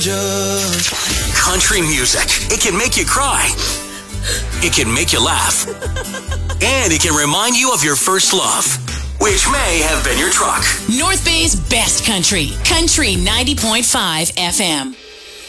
Country music. It can make you cry. It can make you laugh. And it can remind you of your first love, which may have been your truck. North Bay's best country. Country 90.5 FM.